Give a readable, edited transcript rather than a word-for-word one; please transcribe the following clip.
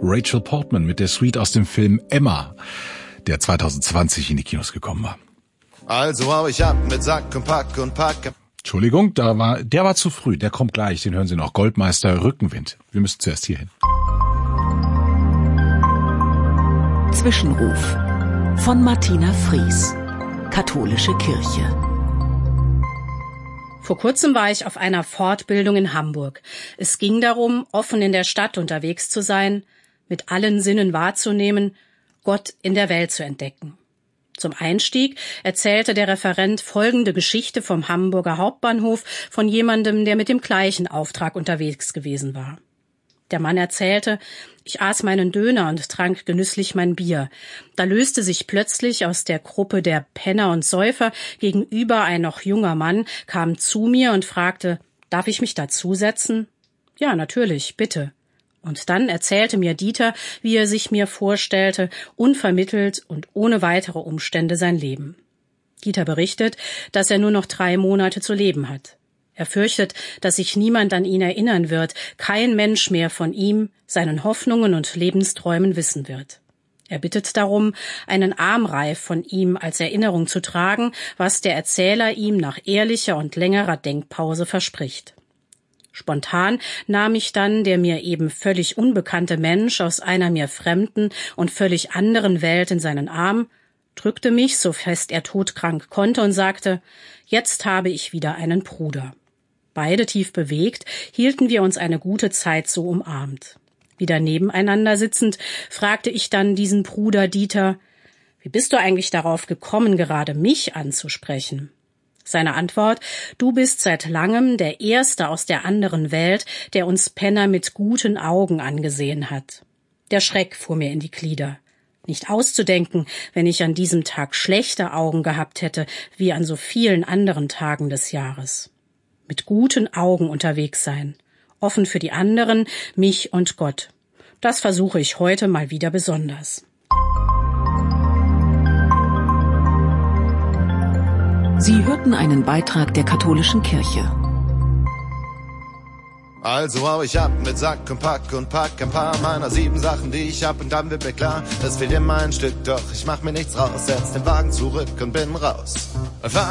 Rachel Portman mit der Suite aus dem Film Emma, der 2020 in die Kinos gekommen war. Also hau ich ab mit Sack und Pack und Pack. Entschuldigung, der war zu früh, der kommt gleich, den hören Sie noch. Goldmeister Rückenwind. Wir müssen zuerst hier hin. Zwischenruf von Martina Fries, Katholische Kirche. Vor kurzem war ich auf einer Fortbildung in Hamburg. Es ging darum, offen in der Stadt unterwegs zu sein, mit allen Sinnen wahrzunehmen, Gott in der Welt zu entdecken. Zum Einstieg erzählte der Referent folgende Geschichte vom Hamburger Hauptbahnhof von jemandem, der mit dem gleichen Auftrag unterwegs gewesen war. Der Mann erzählte, ich aß meinen Döner und trank genüsslich mein Bier. Da löste sich plötzlich aus der Gruppe der Penner und Säufer gegenüber ein noch junger Mann, kam zu mir und fragte, darf ich mich dazusetzen? Ja, natürlich, bitte. Und dann erzählte mir Dieter, wie er sich mir vorstellte, unvermittelt und ohne weitere Umstände sein Leben. Dieter berichtet, dass er nur noch 3 Monate zu leben hat. Er fürchtet, dass sich niemand an ihn erinnern wird, kein Mensch mehr von ihm, seinen Hoffnungen und Lebensträumen wissen wird. Er bittet darum, einen Armreif von ihm als Erinnerung zu tragen, was der Erzähler ihm nach ehrlicher und längerer Denkpause verspricht. Spontan nahm ich dann der mir eben völlig unbekannte Mensch aus einer mir fremden und völlig anderen Welt in seinen Arm, drückte mich, so fest er todkrank konnte, und sagte, jetzt habe ich wieder einen Bruder. Beide tief bewegt, hielten wir uns eine gute Zeit so umarmt. Wieder nebeneinander sitzend, fragte ich dann diesen Bruder Dieter, wie bist du eigentlich darauf gekommen, gerade mich anzusprechen? Seine Antwort, du bist seit langem der Erste aus der anderen Welt, der uns Penner mit guten Augen angesehen hat. Der Schreck fuhr mir in die Glieder. Nicht auszudenken, wenn ich an diesem Tag schlechte Augen gehabt hätte, wie an so vielen anderen Tagen des Jahres. Mit guten Augen unterwegs sein, offen für die anderen, mich und Gott. Das versuche ich heute mal wieder besonders. Sie hörten einen Beitrag der Katholischen Kirche. Also hau ich ab mit Sack und Pack ein paar meiner 7 Sachen, die ich hab, und dann wird mir klar, es fehlt immer ein Stück, doch ich mach mir nichts raus, setz den Wagen zurück und bin raus.